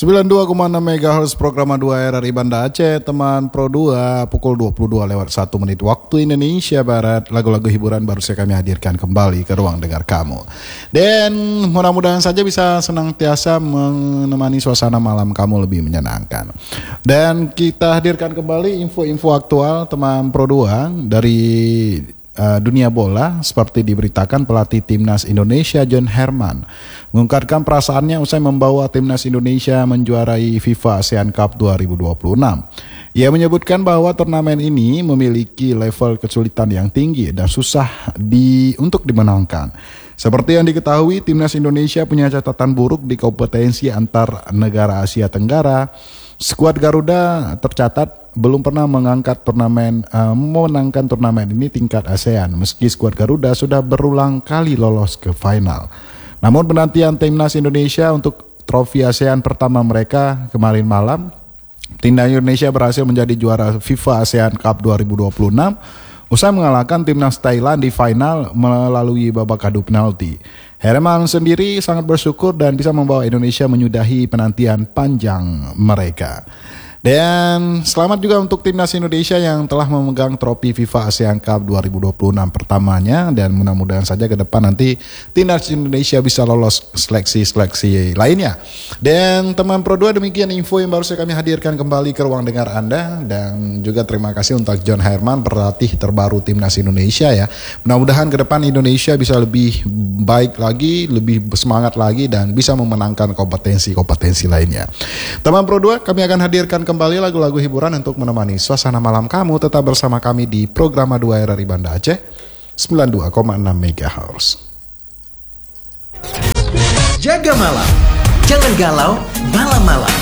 92,6 MHz program 2 RRI Banda Aceh, teman Pro 2 pukul 22:01 waktu Indonesia Barat. Lagu-lagu hiburan baru saya kami hadirkan kembali ke ruang dengar kamu. Dan mudah-mudahan saja bisa senantiasa menemani suasana malam kamu lebih menyenangkan. Dan kita hadirkan kembali info-info aktual teman Pro 2 dari dunia bola. Seperti diberitakan, pelatih timnas Indonesia John Herman mengungkapkan perasaannya usai membawa timnas Indonesia menjuarai FIFA ASEAN Cup 2026. Ia menyebutkan bahwa turnamen ini memiliki level kesulitan yang tinggi dan susah untuk dimenangkan. Seperti yang diketahui, timnas Indonesia punya catatan buruk di kompetensi antar negara Asia Tenggara. Skuad Garuda tercatat belum pernah memenangkan turnamen ini tingkat ASEAN, meski skuad Garuda sudah berulang kali lolos ke final. Namun penantian timnas Indonesia untuk trofi ASEAN pertama mereka kemarin malam, timnas Indonesia berhasil menjadi juara FIFA ASEAN Cup 2026 usai mengalahkan timnas Thailand di final melalui babak adu penalti. Herman sendiri sangat bersyukur dan bisa membawa Indonesia menyudahi penantian panjang mereka. Dan selamat juga untuk timnas Indonesia yang telah memegang trofi FIFA ASEAN Cup 2026 pertamanya, dan mudah-mudahan saja ke depan nanti timnas Indonesia bisa lolos seleksi-seleksi lainnya. Dan teman Pro 2, demikian info yang baru saya kami hadirkan kembali ke ruang dengar Anda, dan juga terima kasih untuk John Herman, pelatih terbaru timnas Indonesia ya. Mudah-mudahan ke depan Indonesia bisa lebih baik lagi, lebih semangat lagi, dan bisa memenangkan kompetensi-kompetensi lainnya. Teman Pro 2, kami akan hadirkan kembali lagu-lagu hiburan untuk menemani suasana malam kamu. Tetap bersama kami di program 2 RRI Banda Aceh 92,6 MHz. Jaga malam, jangan galau malam-malam.